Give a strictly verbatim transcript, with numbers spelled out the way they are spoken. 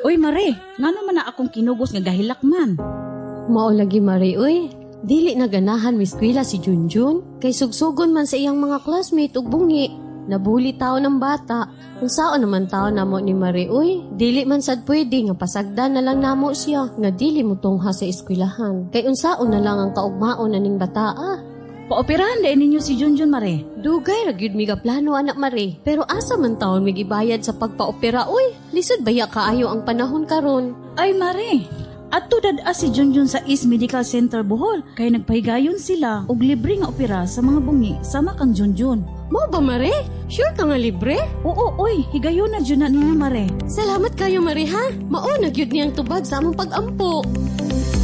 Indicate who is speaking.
Speaker 1: Uy, Mare, nga naman na akong kinugos nga gahilakman.
Speaker 2: Mao lagi, Mare, uy. Dili na ganahan miskwila si Junjun. Kay sugsugon man sa iyang mga classmate ug bungi. Nabuli tao ng bata. Kung saan naman tao namo ni Mare, uy. Dili man sad pwede nga pasagdan na lang namo siya. Nga dili mo tungha sa eskwilahan. Kay unsaon na lang ang kaugmaon na ning bataa.
Speaker 1: Paoperahan din ninyo si Junjun, Mare.
Speaker 2: Dugay ra gyud mi ga plano, anak Mare. Pero asa man taon mig ibayad sa pagpaopera, uy. Lisod baya kaayo ang panahon karon.
Speaker 1: Ay, Mare, ato dad si Junjun sa East Medical Center Bohol. Kay nagpahigayon sila og libre nga opera sa mga bungi sama kang Junjun.
Speaker 2: Mo ba, Mare? Sure ka nga libre?
Speaker 1: Oo, oy, higayon na dyan na ninyo, Mare.
Speaker 2: Salamat kayo, Mare, ha? Mao na gyud niyang tubag sa among pag-ampo.